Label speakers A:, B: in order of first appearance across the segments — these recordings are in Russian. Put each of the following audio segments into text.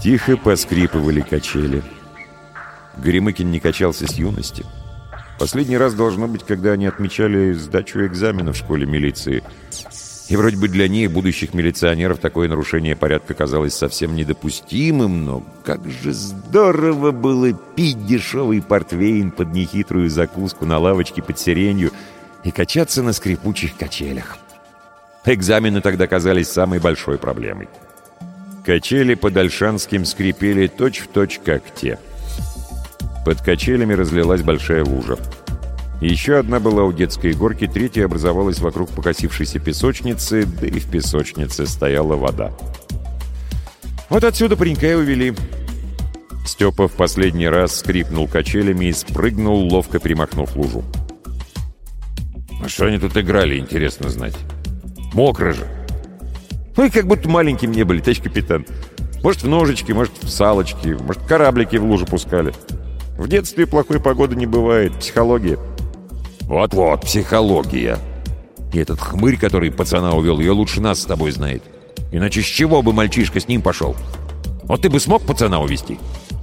A: Тихо поскрипывали качели. Горемыкин не качался с юности. Последний раз должно быть, когда они отмечали сдачу экзамена в школе милиции. И вроде бы для них, будущих милиционеров, такое нарушение порядка казалось совсем недопустимым, но как же здорово было пить дешевый портвейн под нехитрую закуску на лавочке под сиренью и качаться на скрипучих качелях. Экзамены тогда казались самой большой проблемой. Качели под Ольшанским скрипели точь-в-точь, как те. Под качелями разлилась большая лужа. Еще одна была у детской горки, третья образовалась вокруг покосившейся песочницы, да и в песочнице стояла вода. Вот отсюда паренька и увели. Степа в последний раз скрипнул качелями и спрыгнул, ловко перемахнув лужу. А что они тут играли, интересно знать? Мокро же. Ой, как будто маленьким не были, товарищ капитан. Может, в ножички, может, в салочки, может, кораблики в лужу пускали. В детстве плохой погоды не бывает, психология. Вот-вот, психология. И этот хмырь, который пацана увел, ее лучше нас с тобой знает. Иначе с чего бы мальчишка с ним пошел? Вот ты бы смог пацана увести?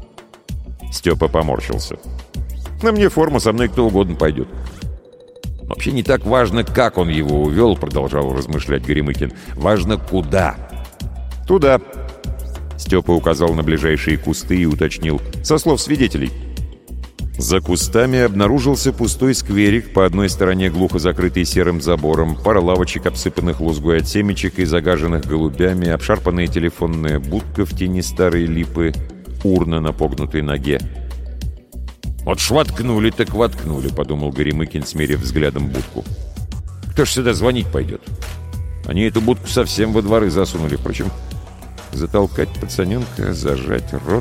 A: Степа поморщился. На мне форма, со мной кто угодно пойдет. Вообще не так важно, как он его увел, продолжал размышлять Горемыкин. Важно, куда. Туда. Степа указал на ближайшие кусты и уточнил. Со слов свидетелей. За кустами обнаружился пустой скверик, по одной стороне глухо закрытый серым забором, пара лавочек, обсыпанных лузгой от семечек и загаженных голубями, обшарпанная телефонная будка в тени старой липы, урна на погнутой ноге. «Вот ж воткнули, так воткнули», — подумал Горемыкин, смерив взглядом будку. «Кто ж сюда звонить пойдет? Они эту будку совсем во дворы засунули. Впрочем, затолкать пацаненка, зажать рот...»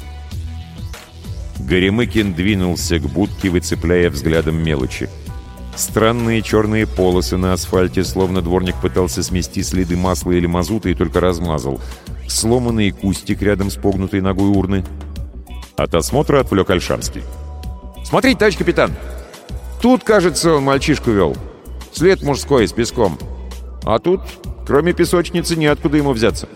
A: Горемыкин двинулся к будке, выцепляя взглядом мелочи. Странные черные полосы на асфальте, словно дворник пытался смести следы масла или мазута и только размазал. Сломанный кустик рядом с погнутой ногой урны. От осмотра отвлек Ольшанский. «Смотрите, товарищ капитан! Тут, кажется, он мальчишку вел. След мужской с песком. А тут, кроме песочницы, неоткуда ему взяться».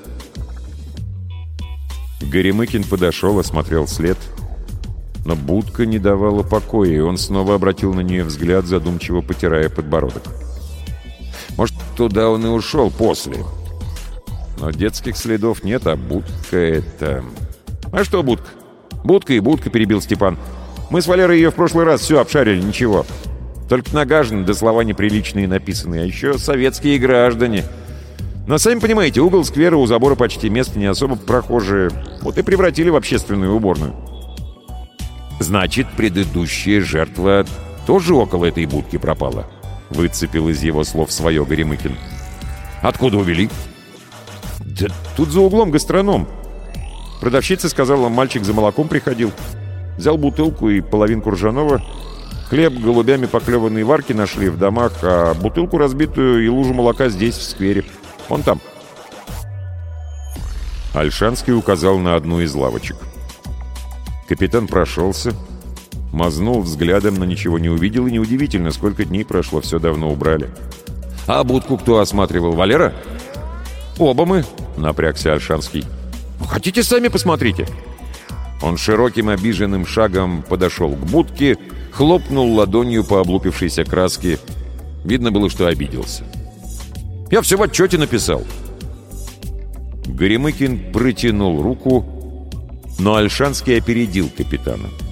A: Горемыкин подошел, осмотрел след. Но будка не давала покоя, и он снова обратил на нее взгляд, задумчиво потирая подбородок. Может, туда он и ушел после. Но детских следов нет, а будка это... А что будка? Будка и будка, перебил Степан. Мы с Валерой ее в прошлый раз все обшарили, ничего. Только нагажены, да слова неприличные написаны, а еще советские граждане. Но сами понимаете, угол сквера у забора почти, место не особо прохожее. Вот и превратили в общественную уборную. «Значит, предыдущая жертва тоже около этой будки пропала?» Выцепил из его слов свое Горемыкин. «Откуда увели?» «Да тут за углом гастроном. Продавщица сказала, мальчик за молоком приходил. Взял бутылку и половинку ржаного. Хлеб голубями поклеванные варки нашли в домах, а бутылку разбитую и лужу молока здесь, в сквере. Вон там». Ольшанский указал на одну из лавочек. Капитан прошелся, мазнул взглядом, но ничего не увидел, и неудивительно, сколько дней прошло, все давно убрали. «А будку кто осматривал, Валера?» «Оба мы», — напрягся Ольшанский. «Хотите, сами посмотрите». Он широким обиженным шагом подошел к будке, хлопнул ладонью по облупившейся краске. Видно было, что обиделся. «Я все в отчете написал». Горемыкин протянул руку, но Ольшанский опередил капитана.